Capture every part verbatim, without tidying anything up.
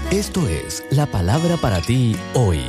Esto es la palabra para ti hoy.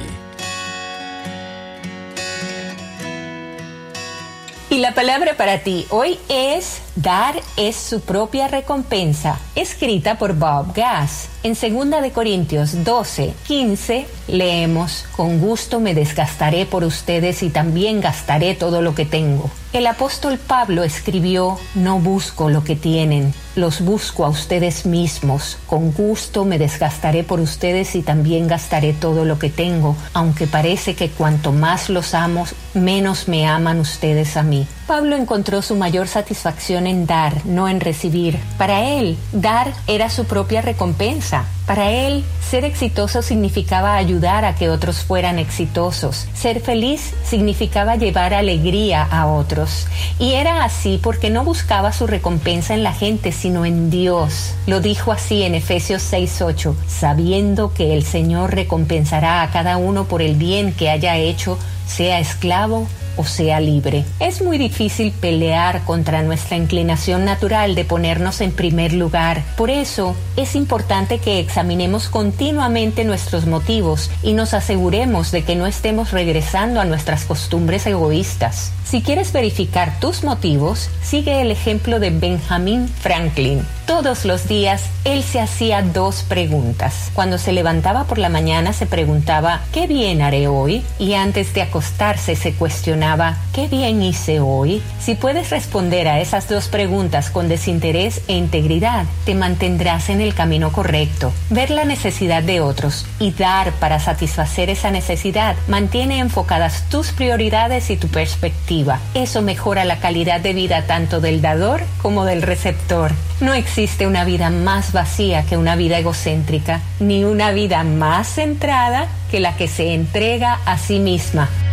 Y la palabra para ti hoy es Dar es su propia recompensa, escrita por Bob Gass. En segunda de Corintios doce, quince leemos: con gusto me desgastaré por ustedes y también gastaré todo lo que tengo. El apóstol Pablo escribió: no busco lo que tienen, los busco a ustedes mismos. Con gusto me desgastaré por ustedes y también gastaré todo lo que tengo, aunque parece que cuanto más los amo, menos me aman ustedes a mí. Pablo encontró su mayor satisfacción en dar, no en recibir. Para él, dar era su propia recompensa. Para él, ser exitoso significaba ayudar a que otros fueran exitosos. Ser feliz significaba llevar alegría a otros. Y era así porque no buscaba su recompensa en la gente, sino en Dios. Lo dijo así en Efesios seis ocho, sabiendo que el Señor recompensará a cada uno por el bien que haya hecho, sea esclavo o sea libre. Es muy difícil pelear contra nuestra inclinación natural de ponernos en primer lugar. Por eso, es importante que examinemos continuamente nuestros motivos y nos aseguremos de que no estemos regresando a nuestras costumbres egoístas. Si quieres verificar tus motivos, sigue el ejemplo de Benjamin Franklin. Todos los días, él se hacía dos preguntas. Cuando se levantaba por la mañana, se preguntaba, ¿qué bien haré hoy? Y antes de acostarse, se cuestionaba, ¿qué bien hice hoy? Si puedes responder a esas dos preguntas con desinterés e integridad, te mantendrás en el camino correcto. Ver la necesidad de otros y dar para satisfacer esa necesidad mantiene enfocadas tus prioridades y tu perspectiva. Eso mejora la calidad de vida tanto del dador como del receptor. No existe una vida más vacía que una vida egocéntrica, ni una vida más centrada que la que se entrega a sí misma.